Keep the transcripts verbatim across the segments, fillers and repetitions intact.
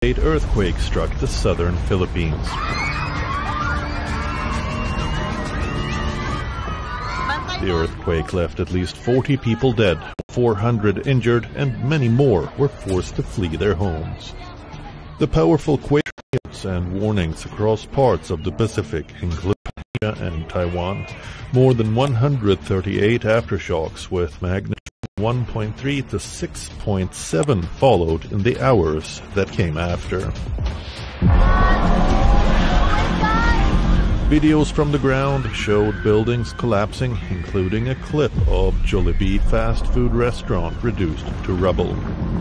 Earthquake struck the southern Philippines. The earthquake left at least forty people dead, four hundred injured, and many more were forced to flee their homes. The powerful quake and warnings across parts of the Pacific, including Korea and Taiwan. More than one hundred thirty-eight aftershocks with magnitude one point three to six point seven followed in the hours that came after. Videos from the ground showed buildings collapsing, including a clip of Jollibee fast food restaurant reduced to rubble.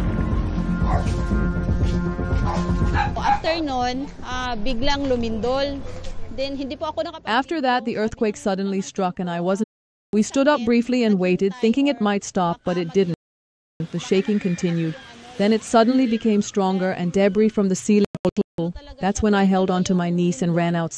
After nun, uh, biglang lumindol. Then hindi po ako nakapag- After that, the earthquake suddenly struck and I wasn't. We stood up briefly and waited, thinking it might stop, but it didn't. The shaking continued. Then it suddenly became stronger and debris from the ceiling. That's when I held onto my niece and ran outside.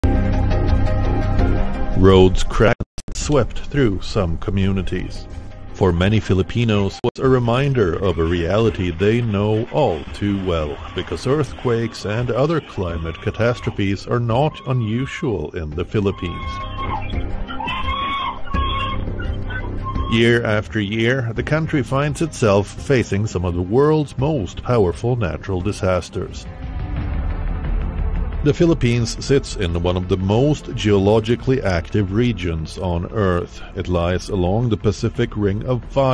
Roads cracked and swept through some communities. For many Filipinos, it was a reminder of a reality they know all too well, because earthquakes and other climate catastrophes are not unusual in the Philippines. Year after year, the country finds itself facing some of the world's most powerful natural disasters. The Philippines sits in one of the most geologically active regions on Earth. It lies along the Pacific Ring of Fire.